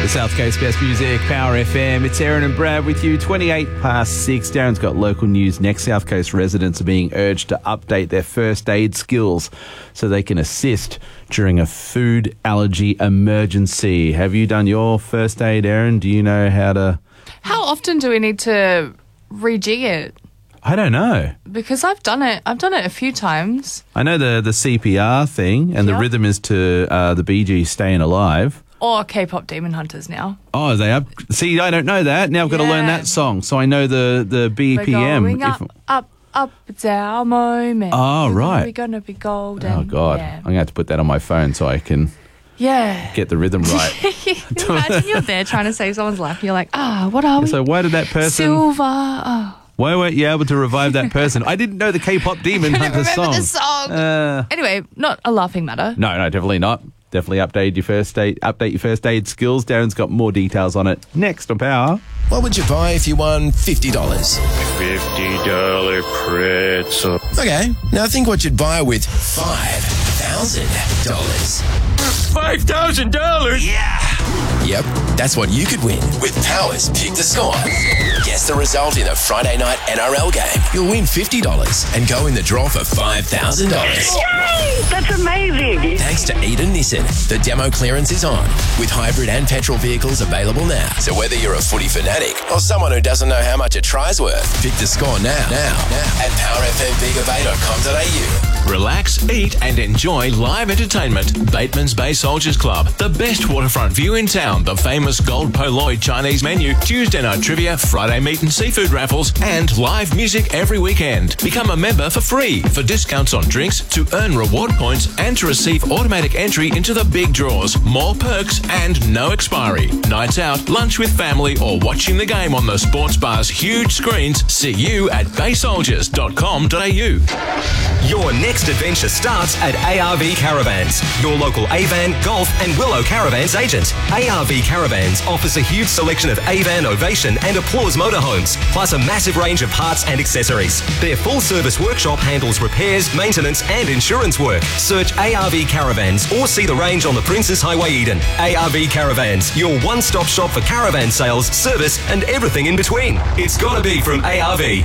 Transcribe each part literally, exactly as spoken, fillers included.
South Coast Best Music, Power F M. It's Aaron and Brad with you, twenty-eight past six. Darren's got local news next. South Coast residents are being urged to update their first aid skills so they can assist during a food allergy emergency. Have you done your first aid, Aaron? Do you know how to... How often do we need to rejig it? I don't know. Because I've done it. I've done it a few times. I know the, the C P R thing, and Yep. the rhythm is to uh, the Bee Gees Staying Alive. Or K-pop Demon Hunters now. Oh, they up. See, I don't know that. Now I've got to learn Yeah. that song, so I know the the B P M. We're going up, if- up, up. It's our moment. Oh, right. We're going to be golden. Oh God, Yeah. I'm gonna have to put that on my phone so I can yeah. get the rhythm right. Imagine you're there trying to save someone's life. You're like, ah, what are we? So why did that person? Silver. Oh. Why weren't you able to revive that person? I didn't know the K-pop Demon I don't Hunter remember song. the song. Uh, Anyway, not a laughing matter. no, no, definitely not. Definitely update your first aid. Update your first aid skills. Darren's got more details on it next on Power. What would you buy if you won fifty dollars? fifty dollar pretzel. Okay, now think what you'd buy with five thousand dollars. five thousand dollars? Yeah! Yep, that's what you could win with Power's Pick the Score. Guess the result in a Friday night N R L game. You'll win fifty dollars and go in the draw for five thousand dollars. Yay! That's amazing. Thanks to Eden Nissan, the demo clearance is on, with hybrid and petrol vehicles available now. So whether you're a footy fanatic or someone who doesn't know how much a try's worth, pick the score now, now, now at power f m bega bay dot com dot a u. Relax, eat and enjoy live entertainment. Bateman's Bay Soldiers Club, the best waterfront view in town, the famous Gold Poloid Chinese menu, Tuesday night trivia, Friday meat and seafood raffles, and live music every weekend. Become a member for free for discounts on drinks, to earn reward points and to receive automatic entry into the big draws. More perks and no expiry. Nights out, lunch with family or watching the game on the sports bar's huge screens. See you at bay soldiers dot com dot a u. Your next adventure starts at A R V Caravans, your local Avan, Golf and Willow Caravans agent. A R V Caravans offers a huge selection of Avan, Ovation and Applause motorhomes, plus a massive range of parts and accessories. Their full-service workshop handles repairs, maintenance and insurance work. Search A R V Caravans or see the range on the Princes Highway Eden. A R V Caravans, your one-stop shop for caravan sales, service and everything in between. It's gotta be from A R V.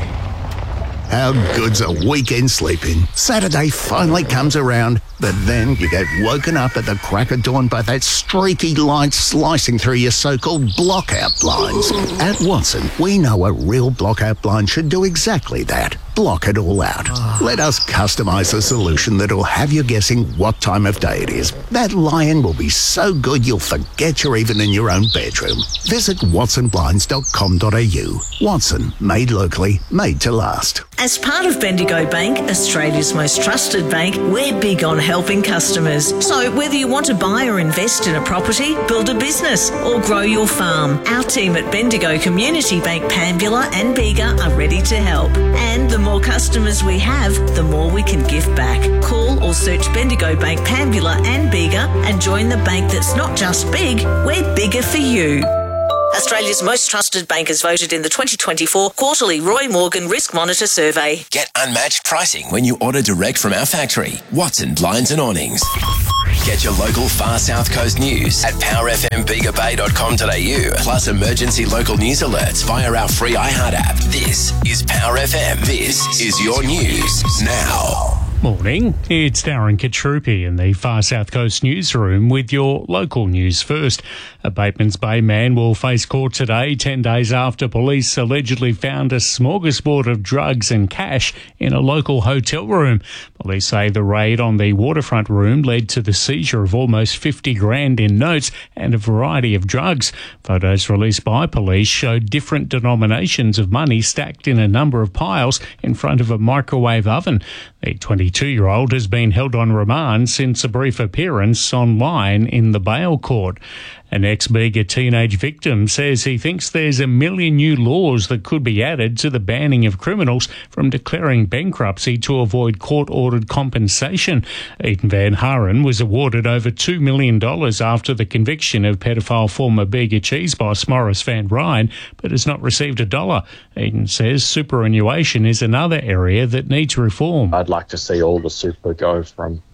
How good's a weekend sleeping? Saturday finally comes around, but then you get woken up at the crack of dawn by that streaky light slicing through your so-called blockout blinds. At Watson, we know a real blockout blind should do exactly that. Block it all out. Let us customise a solution that'll have you guessing what time of day it is. That lion will be so good you'll forget you're even in your own bedroom. Visit watson blinds dot com dot a u. Watson, made locally, made to last. As part of Bendigo Bank, Australia's most trusted bank, we're big on helping customers. So whether you want to buy or invest in a property, build a business or grow your farm, our team at Bendigo Community Bank Pambula and Bega are ready to help. And the more customers we have, the more we can give back. Call or search Bendigo Bank Pambula and Bega and join the bank that's not just big, we're bigger for you. Australia's most trusted bank is voted in the twenty twenty-four quarterly Roy Morgan Risk Monitor Survey. Get unmatched pricing when you order direct from our factory, Watson Blinds and Awnings. Get your local far south coast news at power f m bega bay dot com dot a u, plus emergency local news alerts via our free iHeart app. This is Power F M. This is your news now. Morning, it's Darren Katrupi in the Far South Coast newsroom with your local news first. A Bateman's Bay man will face court today, ten days after police allegedly found a smorgasbord of drugs and cash in a local hotel room. Police say the raid on the waterfront room led to the seizure of almost fifty grand in notes and a variety of drugs. Photos released by police showed different denominations of money stacked in a number of piles in front of a microwave oven. The twenty-two-year-old has been held on remand since a brief appearance online in the bail court. An ex-Bega teenage victim says he thinks there's a million new laws that could be added to the banning of criminals from declaring bankruptcy to avoid court-ordered compensation. Eden Van Haren was awarded over two million dollars after the conviction of pedophile former Bega cheese boss Morris Van Ryn, but has not received a dollar. Eden says superannuation is another area that needs reform. I'd like to see all the super go from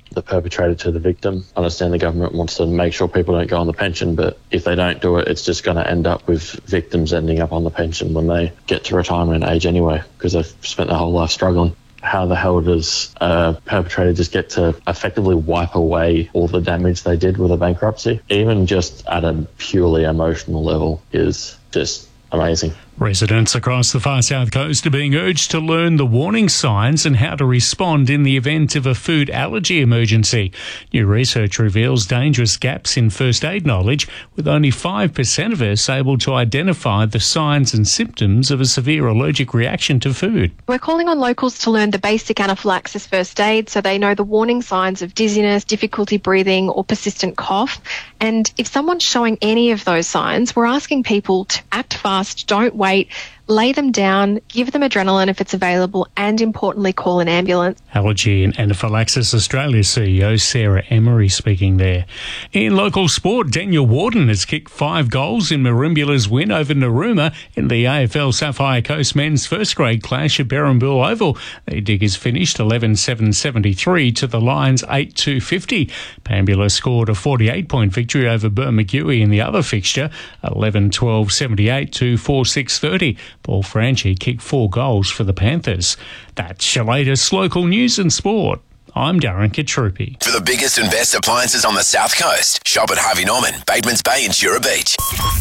the perpetrator to the victim. I understand the government wants to make sure people don't go on the pension, but if they don't do it, it's just going to end up with victims ending up on the pension when they get to retirement age anyway, because they've spent their whole life struggling. How the hell does a perpetrator just get to effectively wipe away all the damage they did with a bankruptcy? Even just at a purely emotional level is just amazing. Residents across the far south coast are being urged to learn the warning signs and how to respond in the event of a food allergy emergency. New research reveals dangerous gaps in first aid knowledge, with only five percent of us able to identify the signs and symptoms of a severe allergic reaction to food. We're calling on locals to learn the basic anaphylaxis first aid so they know the warning signs of dizziness, difficulty breathing or persistent cough. And if someone's showing any of those signs, we're asking people to act fast, don't wait, lay them down, give them adrenaline if it's available, and importantly, call an ambulance. Allergy and Anaphylaxis Australia C E O Sarah Emery speaking there. In local sport, Daniel Warden has kicked five goals in Marimbula's win over Narooma in the A F L Sapphire Coast men's first grade clash at Berrimbil Oval. The Diggers finished eleven seven seventy-three to the Lions eight two fifty. Pambula scored a forty-eight point victory over Bermagui in the other fixture, eleven twelve seventy-eight to four six thirty. Paul Franchi kicked four goals for the Panthers. That's your latest local news and sport. I'm Darren Katrupi. For the biggest and best appliances on the South Coast, shop at Harvey Norman, Batemans Bay and Jura Beach.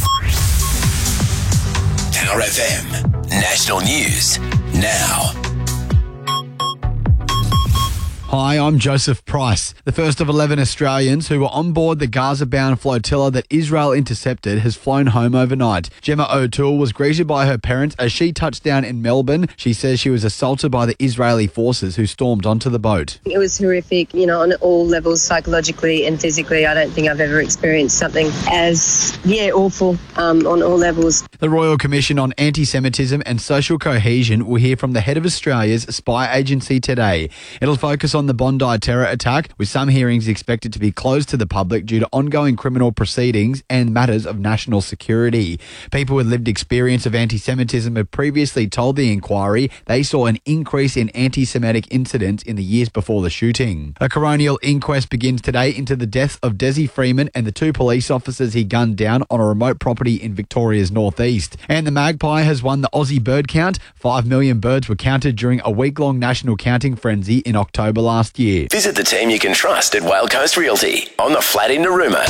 Power F M. National News now. Hi, I'm Joseph Price. The first of eleven Australians who were on board the Gaza-bound flotilla that Israel intercepted has flown home overnight. Gemma O'Toole was greeted by her parents as she touched down in Melbourne. She says she was assaulted by the Israeli forces who stormed onto the boat. It was horrific, you know, on all levels, psychologically and physically. I don't think I've ever experienced something as, yeah, awful um, on all levels. The Royal Commission on Anti-Semitism and Social Cohesion will hear from the head of Australia's spy agency today. It'll focus on the Bondi terror attack, with some hearings expected to be closed to the public due to ongoing criminal proceedings and matters of national security. People with lived experience of anti-Semitism have previously told the inquiry they saw an increase in anti-Semitic incidents in the years before the shooting. A coronial inquest begins today into the deaths of Desi Freeman and the two police officers he gunned down on a remote property in Victoria's northeast. And the Magpie has won the Aussie bird count. Five million birds were counted during a week-long national counting frenzy in October last year. Visit the team you can trust at Whale Coast Realty on the flat in Narooma.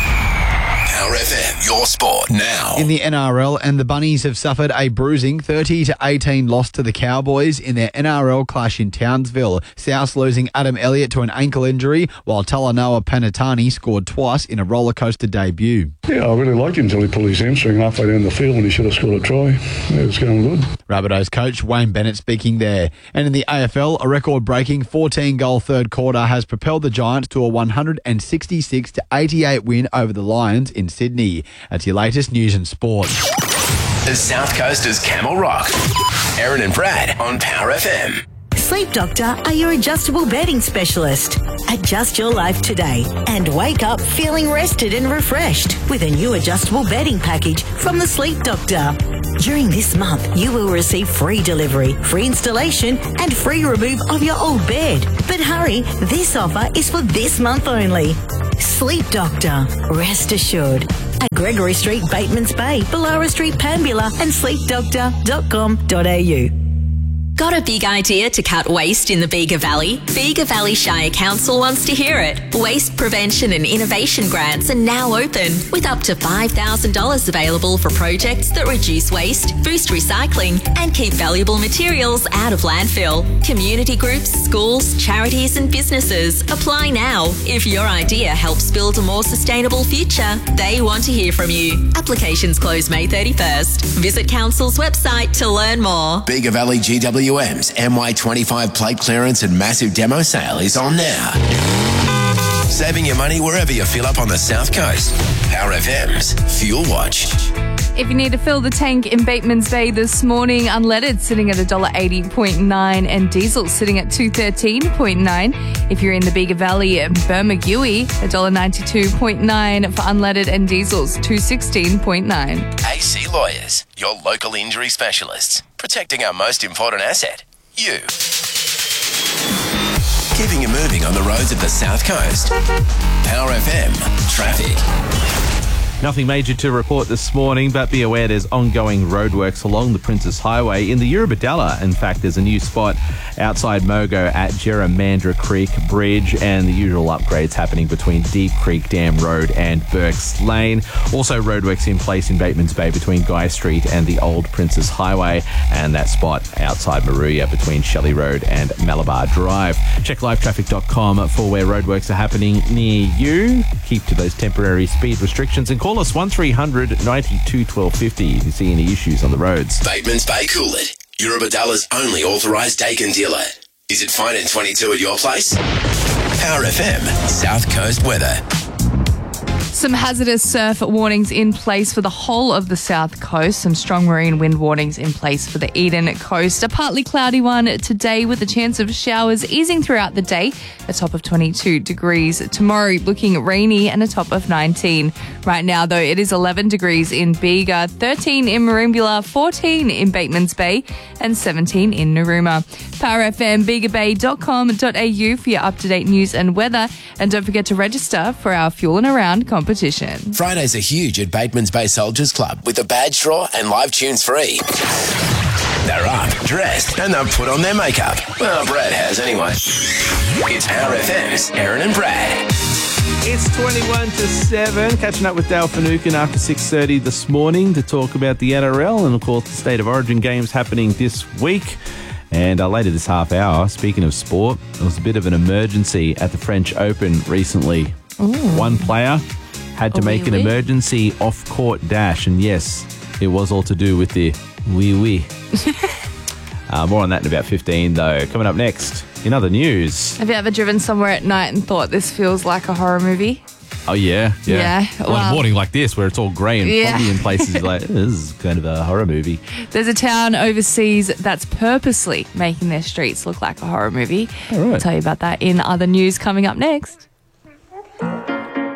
Power F M, your sport now. In the N R L, and the Bunnies have suffered a bruising thirty to eighteen loss to the Cowboys in their N R L clash in Townsville. South losing Adam Elliott to an ankle injury, while Talanoa Panatani scored twice in a rollercoaster debut. Yeah, I really liked him until he pulled his hamstring halfway down the field and he should have scored a try. Yeah, it was going good. Rabbitohs coach Wayne Bennett speaking there. And in the A F L, a record-breaking fourteen-goal third quarter has propelled the Giants to a one hundred sixty-six to eighty-eight win over the Lions in Sydney. That's your latest news and sport. The South Coast is Camel Rock. Aaron and Brad on Power F M. Sleep Doctor are your adjustable bedding specialist. Adjust your life today and wake up feeling rested and refreshed with a new adjustable bedding package from the Sleep Doctor. During this month, you will receive free delivery, free installation and free remove of your old bed. But hurry, this offer is for this month only. Sleep Doctor, rest assured. At Gregory Street, Batemans Bay, Bellara Street, Pambula and sleep doctor dot com dot a u. Got a big idea to cut waste in the Bega Valley? Bega Valley Shire Council wants to hear it. Waste prevention and innovation grants are now open, with up to five thousand dollars available for projects that reduce waste, boost recycling and keep valuable materials out of landfill. Community groups, schools, charities and businesses. Apply now. If your idea helps build a more sustainable future, they want to hear from you. Applications close May thirty-first. Visit Council's website to learn more. Bega Valley G W M's M Y twenty-five plate clearance and massive demo sale is on now. Saving your money wherever you fill up on the South Coast. Power F M's Fuel Watch. If you need to fill the tank in Batemans Bay this morning, unleaded sitting at one dollar eighty point nine and diesel sitting at two dollars thirteen point nine. If you're in the Bega Valley, Bermagui, one dollar ninety-two point nine for unleaded and diesels, two dollars sixteen point nine. A C Lawyers, your local injury specialists, protecting our most important asset, you. keeping you moving on the roads of the South Coast. Power F M traffic. Nothing major to report this morning, but be aware there's ongoing roadworks along the Princess Highway in the Eurobodalla. In fact, there's a new spot outside Mogo at Jerramandra Creek Bridge, and the usual upgrades happening between Deep Creek Dam Road and Burks Lane. Also, roadworks in place in Batemans Bay between Guy Street and the Old Princess Highway, and that spot outside Maruya between Shelley Road and Malabar Drive. Check live traffic dot com for where roadworks are happening near you. Keep to those temporary speed restrictions and call us one three hundred ninety-two twelve fifty if you see any issues on the roads. Batemans Bay Coolid, Eurobodalla's only authorised Dakin dealer. Is it fine in twenty-two at your place? Power F M South Coast weather. Some hazardous surf warnings in place for the whole of the south coast. Some strong marine wind warnings in place for the Eden coast. A partly cloudy one today with a chance of showers easing throughout the day. A top of twenty-two degrees. Tomorrow looking rainy and a top of nineteen. Right now, though, it is eleven degrees in Bega, thirteen in Merimbula, fourteen in Batemans Bay and seventeen in Narooma. Power F M, bega bay dot com dot a u for your up-to-date news and weather. And don't forget to register for our Fuel and Around competition. Fridays are huge at Batemans Bay Soldiers Club with a badge draw and live tunes free. They're up, dressed, and they've put on their makeup. Well, Brad has anyway. It's Power F M's Aaron and Brad. It's twenty-one to seven. Catching up with Dale Finucane after six thirty this morning to talk about the N R L and, of course, the State of Origin games happening this week. And uh, later this half hour, speaking of sport, there was a bit of an emergency at the French Open recently. Ooh. One player had to A make wee an wee? emergency off-court dash. And yes, it was all to do with the wee wee. uh, more on that in about fifteen, though. Coming up next, in other news. Have you ever driven somewhere at night and thought this feels like a horror movie? Oh, yeah. Yeah. Yeah, Well, in well- a morning like this, where it's all grey and Yeah. foggy in places, like, this is kind of a horror movie. There's a town overseas that's purposely making their streets look like a horror movie. All right. I'll tell you about that in other news coming up next.